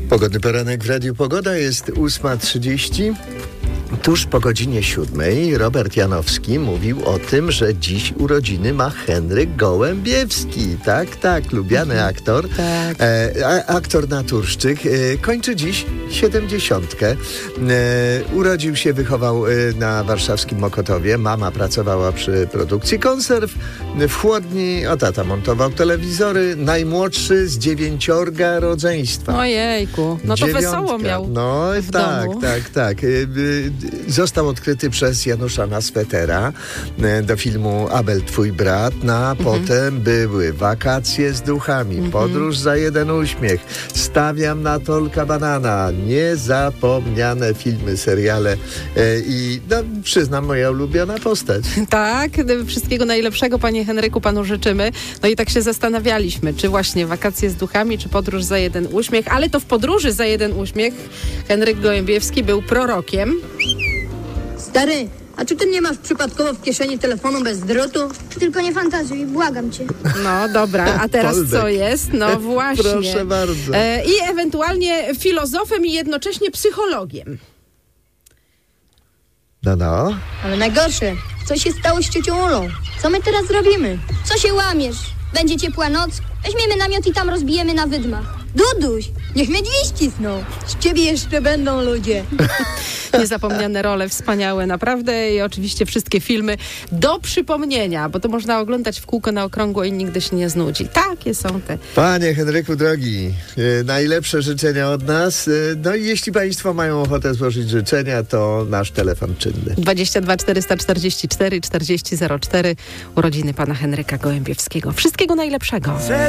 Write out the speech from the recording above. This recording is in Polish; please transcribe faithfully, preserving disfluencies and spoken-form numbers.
Pogodny poranek w Radiu Pogoda, jest ósma trzydzieści. Tuż po godzinie siódmej Robert Janowski mówił o tym, że dziś urodziny ma Henryk Gołębiewski. Tak, tak, lubiany aktor. Tak. E, a, aktor naturszczyk. E, kończy dziś siedemdziesiątkę. E, urodził się, wychował e, na warszawskim Mokotowie. Mama pracowała przy produkcji konserw w chłodni. O, tata montował telewizory. Najmłodszy z dziewięciorga rodzeństwa. Ojejku, no to Dziewiątka. wesoło miał No w tak, domu. tak, tak. Y, y, Został odkryty przez Janusza Naswetera y, do filmu Abel, twój brat. No, a Mhm. potem były Wakacje z duchami, Mhm. Podróż za jeden uśmiech, Stawiam na Tolka Banana. Niezapomniane filmy, seriale y, i no, przyznam, moja ulubiona postać. Tak, wszystkiego najlepszego, panie Henryku, panu życzymy. No i tak się zastanawialiśmy, czy właśnie Wakacje z duchami, czy Podróż za jeden uśmiech, ale to w Podróży za jeden uśmiech Henryk Gołębiewski był prorokiem. Stary, a czy ty nie masz przypadkowo w kieszeni telefonu bez drutu? Tylko nie fantazuj, błagam cię. No dobra, a teraz Poldek. co jest? No właśnie. Proszę bardzo. E, I ewentualnie filozofem i jednocześnie psychologiem. No, no. Ale najgorsze, co się stało z ciocią Olą? Co my teraz zrobimy? Co się łamiesz? Będzie ciepła noc? Weźmiemy namiot i tam rozbijemy na wydmach. Duduś, niech mnie drzwi ścisną. Z ciebie jeszcze będą ludzie. Niezapomniane role, wspaniałe naprawdę i oczywiście wszystkie filmy do przypomnienia, bo to można oglądać w kółko na okrągło i nigdy się nie znudzi. Takie są te. Panie Henryku drogi, e, najlepsze życzenia od nas. E, no i jeśli państwo mają ochotę złożyć życzenia, to nasz telefon czynny. dwadzieścia dwa czterysta czterdzieści cztery czterdzieści zero cztery, urodziny pana Henryka Gołębiewskiego. Wszystkiego najlepszego.